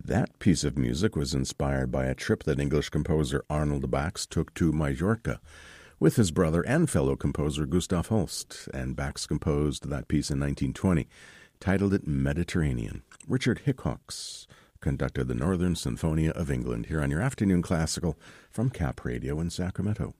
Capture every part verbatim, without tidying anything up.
That piece of music was inspired by a trip that English composer Arnold Bax took to Majorca with his brother and fellow composer Gustav Holst, and Bax composed that piece in nineteen twenty, titled it Mediterranean. Richard Hickox conducted the Northern Sinfonia of England here on your Afternoon Classical from Cap Radio in Sacramento.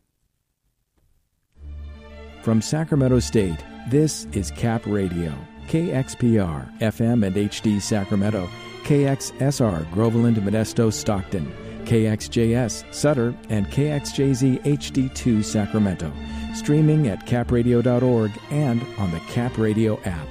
From Sacramento State, this is Cap Radio, K X P R, F M and H D Sacramento, K X S R, Groveland, Modesto, Stockton, K X J S, Sutter, and K X J Z H D two Sacramento, streaming at cap radio dot org and on the Cap Radio app.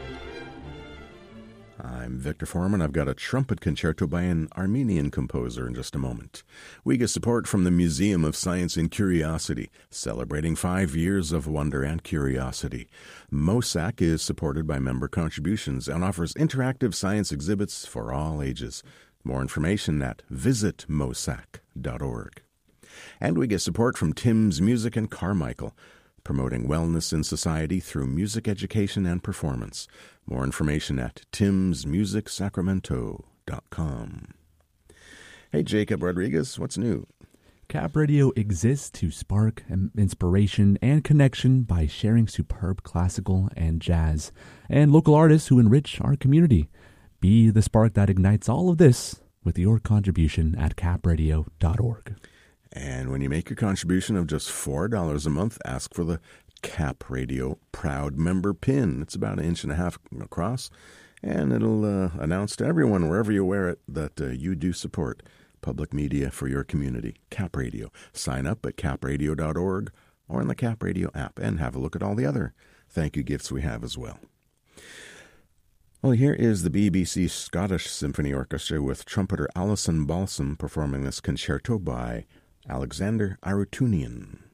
I'm Victor Foreman. I've got a trumpet concerto by an Armenian composer in just a moment. We get support from the Museum of Science and Curiosity, celebrating five years of wonder and curiosity. MOSAC is supported by member contributions and offers interactive science exhibits for all ages. More information at visit mosac dot org. And we get support from Tim's Music in Carmichael, promoting wellness in society through music education and performance. More information at tims music sacramento dot com. Hey, Jacob Rodriguez, what's new? Cap Radio exists to spark inspiration and connection by sharing superb classical and jazz and local artists who enrich our community. Be the spark that ignites all of this with your contribution at cap radio dot org. And when you make your contribution of just four dollars a month, ask for the Cap Radio Proud Member Pin. It's about an inch and a half across, and it'll uh, announce to everyone, wherever you wear it, that uh, you do support public media for your community. Cap Radio. Sign up at cap radio dot org or in the Cap Radio app, and have a look at all the other thank you gifts we have as well. Well, here is the B B C Scottish Symphony Orchestra with trumpeter Alison Balsam performing this concerto by Alexander Arutunian.